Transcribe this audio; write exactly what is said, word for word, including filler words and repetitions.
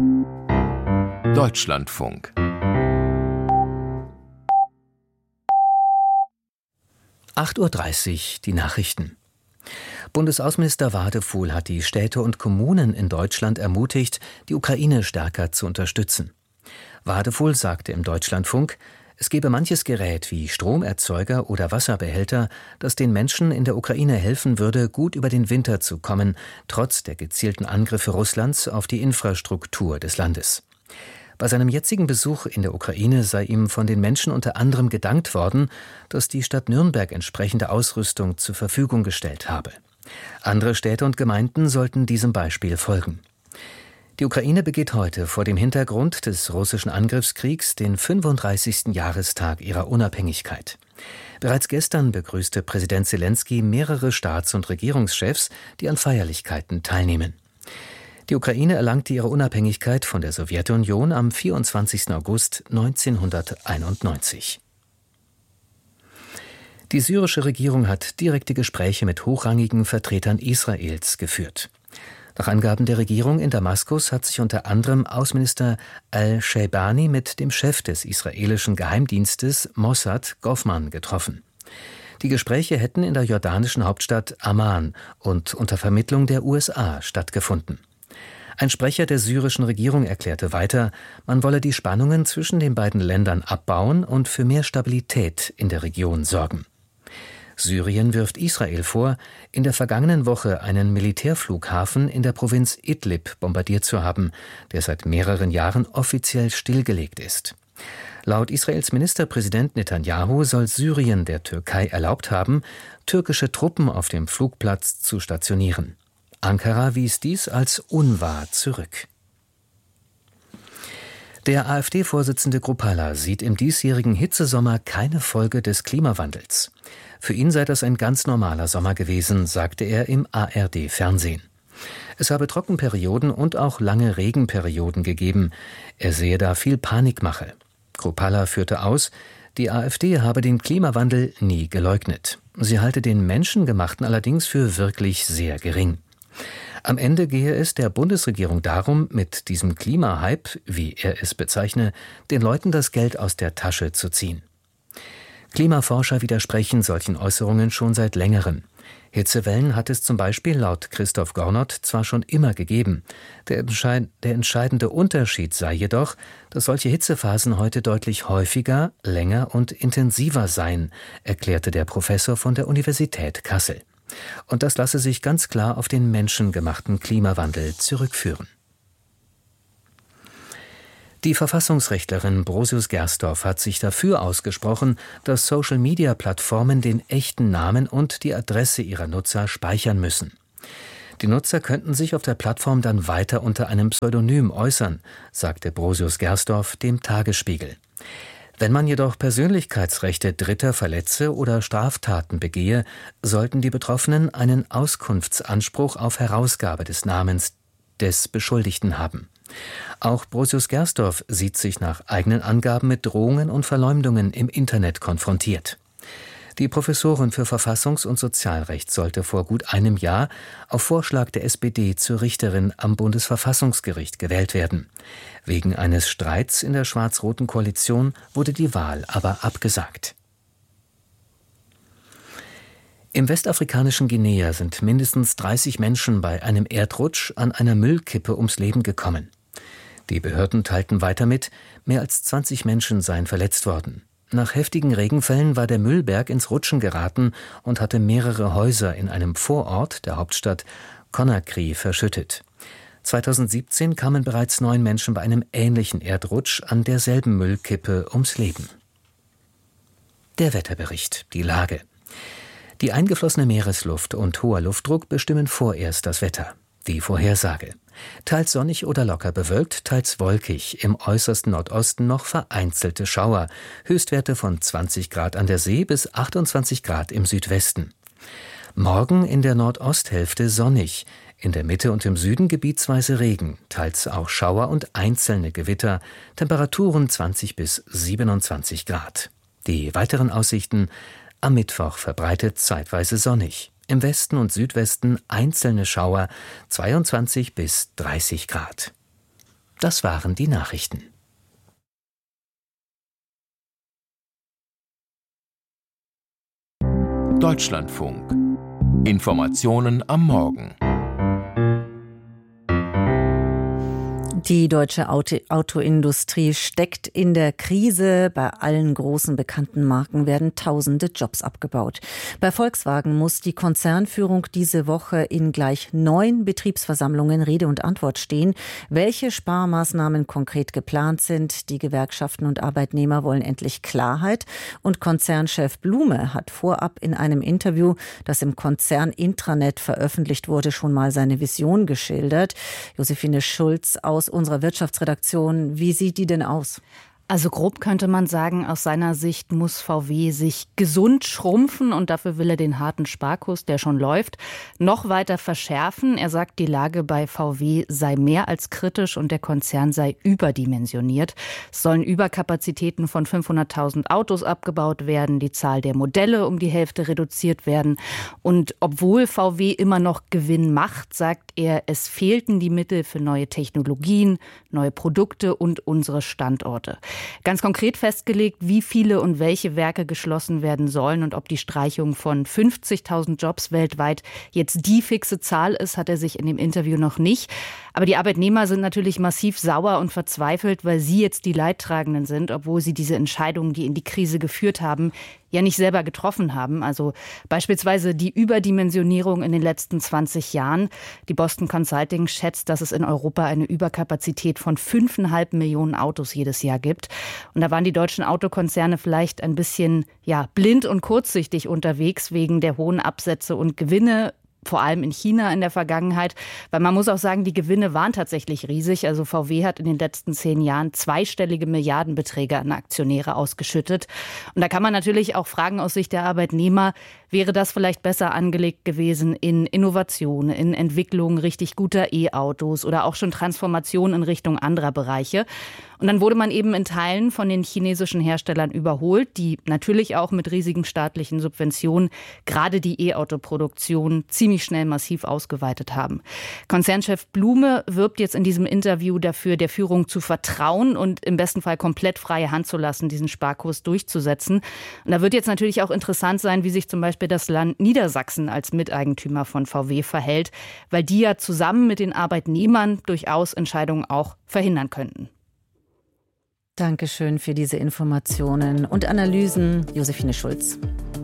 Deutschlandfunk. acht Uhr dreißig, die Nachrichten. Bundesaußenminister Wadefuhl hat die Städte und Kommunen in Deutschland ermutigt, die Ukraine stärker zu unterstützen. Wadefuhl sagte im Deutschlandfunk, es gebe manches Gerät wie Stromerzeuger oder Wasserbehälter, das den Menschen in der Ukraine helfen würde, gut über den Winter zu kommen, trotz der gezielten Angriffe Russlands auf die Infrastruktur des Landes. Bei seinem jetzigen Besuch in der Ukraine sei ihm von den Menschen unter anderem gedankt worden, dass die Stadt Nürnberg entsprechende Ausrüstung zur Verfügung gestellt habe. Andere Städte und Gemeinden sollten diesem Beispiel folgen. Die Ukraine begeht heute vor dem Hintergrund des russischen Angriffskriegs den fünfunddreißigsten Jahrestag ihrer Unabhängigkeit. Bereits gestern begrüßte Präsident Selenskyj mehrere Staats- und Regierungschefs, die an Feierlichkeiten teilnehmen. Die Ukraine erlangte ihre Unabhängigkeit von der Sowjetunion am vierundzwanzigsten August neunzehnhunderteinundneunzig. Die syrische Regierung hat direkte Gespräche mit hochrangigen Vertretern Israels geführt. Nach Angaben der Regierung in Damaskus hat sich unter anderem Außenminister al-Shaibani mit dem Chef des israelischen Geheimdienstes Mossad Goffman getroffen. Die Gespräche hätten in der jordanischen Hauptstadt Amman und unter Vermittlung der U S A stattgefunden. Ein Sprecher der syrischen Regierung erklärte weiter, man wolle die Spannungen zwischen den beiden Ländern abbauen und für mehr Stabilität in der Region sorgen. Syrien wirft Israel vor, in der vergangenen Woche einen Militärflughafen in der Provinz Idlib bombardiert zu haben, der seit mehreren Jahren offiziell stillgelegt ist. Laut Israels Ministerpräsident Netanyahu soll Syrien der Türkei erlaubt haben, türkische Truppen auf dem Flugplatz zu stationieren. Ankara wies dies als unwahr zurück. Der AfD-Vorsitzende Kruppalla sieht im diesjährigen Hitzesommer keine Folge des Klimawandels. Für ihn sei das ein ganz normaler Sommer gewesen, sagte er im A R D-Fernsehen. Es habe Trockenperioden und auch lange Regenperioden gegeben. Er sehe da viel Panikmache. Kruppalla führte aus, die AfD habe den Klimawandel nie geleugnet. Sie halte den menschengemachten allerdings für wirklich sehr gering. Am Ende gehe es der Bundesregierung darum, mit diesem Klimahype, wie er es bezeichne, den Leuten das Geld aus der Tasche zu ziehen. Klimaforscher widersprechen solchen Äußerungen schon seit längerem. Hitzewellen hat es zum Beispiel laut Christoph Gornott zwar schon immer gegeben. Der, entscheid- der entscheidende Unterschied sei jedoch, dass solche Hitzephasen heute deutlich häufiger, länger und intensiver seien, erklärte der Professor von der Universität Kassel. Und das lasse sich ganz klar auf den menschengemachten Klimawandel zurückführen. Die Verfassungsrechtlerin Brosius Gersdorf hat sich dafür ausgesprochen, dass Social-Media-Plattformen den echten Namen und die Adresse ihrer Nutzer speichern müssen. Die Nutzer könnten sich auf der Plattform dann weiter unter einem Pseudonym äußern, sagte Brosius Gersdorf dem Tagesspiegel. Wenn man jedoch Persönlichkeitsrechte Dritter verletze oder Straftaten begehe, sollten die Betroffenen einen Auskunftsanspruch auf Herausgabe des Namens des Beschuldigten haben. Auch Brosius Gersdorf sieht sich nach eigenen Angaben mit Drohungen und Verleumdungen im Internet konfrontiert. Die Professorin für Verfassungs- und Sozialrecht sollte vor gut einem Jahr auf Vorschlag der S P D zur Richterin am Bundesverfassungsgericht gewählt werden. Wegen eines Streits in der schwarz-roten Koalition wurde die Wahl aber abgesagt. Im westafrikanischen Guinea sind mindestens dreißig Menschen bei einem Erdrutsch an einer Müllkippe ums Leben gekommen. Die Behörden teilten weiter mit, mehr als zwanzig Menschen seien verletzt worden. Nach heftigen Regenfällen war der Müllberg ins Rutschen geraten und hatte mehrere Häuser in einem Vorort der Hauptstadt Conakry verschüttet. zweitausendsiebzehn kamen bereits neun Menschen bei einem ähnlichen Erdrutsch an derselben Müllkippe ums Leben. Der Wetterbericht, die Lage. Die eingeflossene Meeresluft und hoher Luftdruck bestimmen vorerst das Wetter. Die Vorhersage. Teils sonnig oder locker bewölkt, teils wolkig, im äußersten Nordosten noch vereinzelte Schauer, Höchstwerte von zwanzig Grad an der See bis achtundzwanzig Grad im Südwesten. Morgen in der Nordosthälfte sonnig, in der Mitte und im Süden gebietsweise Regen, teils auch Schauer und einzelne Gewitter, Temperaturen zwanzig bis siebenundzwanzig Grad. Die weiteren Aussichten: am Mittwoch verbreitet zeitweise sonnig. Im Westen und Südwesten einzelne Schauer, zweiundzwanzig bis dreißig Grad. Das waren die Nachrichten. Deutschlandfunk. Informationen am Morgen. Die deutsche Auto- Autoindustrie steckt in der Krise. Bei allen großen bekannten Marken werden tausende Jobs abgebaut. Bei Volkswagen muss die Konzernführung diese Woche in gleich neun Betriebsversammlungen Rede und Antwort stehen. Welche Sparmaßnahmen konkret geplant sind? Die Gewerkschaften und Arbeitnehmer wollen endlich Klarheit. Und Konzernchef Blume hat vorab in einem Interview, das im Konzern-Intranet veröffentlicht wurde, schon mal seine Vision geschildert. Josephine Schulz aus unserer Wirtschaftsredaktion. Wie sieht die denn aus? Also grob könnte man sagen, aus seiner Sicht muss V W sich gesund schrumpfen und dafür will er den harten Sparkurs, der schon läuft, noch weiter verschärfen. Er sagt, die Lage bei V W sei mehr als kritisch und der Konzern sei überdimensioniert. Es sollen Überkapazitäten von fünfhunderttausend Autos abgebaut werden, die Zahl der Modelle um die Hälfte reduziert werden. Und obwohl V W immer noch Gewinn macht, sagt er, es fehlten die Mittel für neue Technologien, neue Produkte und unsere Standorte. Ganz konkret festgelegt, wie viele und welche Werke geschlossen werden sollen und ob die Streichung von fünfzigtausend Jobs weltweit jetzt die fixe Zahl ist, hat er sich in dem Interview noch nicht. Aber die Arbeitnehmer sind natürlich massiv sauer und verzweifelt, weil sie jetzt die Leidtragenden sind, obwohl sie diese Entscheidungen, die in die Krise geführt haben, ja nicht selber getroffen haben. Also beispielsweise die Überdimensionierung in den letzten zwanzig Jahren. Die Boston Consulting schätzt, dass es in Europa eine Überkapazität von fünfeinhalb Millionen Autos jedes Jahr gibt. Und da waren die deutschen Autokonzerne vielleicht ein bisschen ja, blind und kurzsichtig unterwegs wegen der hohen Absätze und Gewinne, vor allem in China in der Vergangenheit. Weil man muss auch sagen, die Gewinne waren tatsächlich riesig. Also V W hat in den letzten zehn Jahren zweistellige Milliardenbeträge an Aktionäre ausgeschüttet. Und da kann man natürlich auch fragen aus Sicht der Arbeitnehmer, wäre das vielleicht besser angelegt gewesen in Innovation, in Entwicklung richtig guter E-Autos oder auch schon Transformation in Richtung anderer Bereiche. Und dann wurde man eben in Teilen von den chinesischen Herstellern überholt, die natürlich auch mit riesigen staatlichen Subventionen gerade die E-Auto-Produktion ziemlich schnell massiv ausgeweitet haben. Konzernchef Blume wirbt jetzt in diesem Interview dafür, der Führung zu vertrauen und im besten Fall komplett freie Hand zu lassen, diesen Sparkurs durchzusetzen. Und da wird jetzt natürlich auch interessant sein, wie sich zum Beispiel das Land Niedersachsen als Miteigentümer von V W verhält, weil die ja zusammen mit den Arbeitnehmern durchaus Entscheidungen auch verhindern könnten. Dankeschön für diese Informationen und Analysen, Josephine Schulz.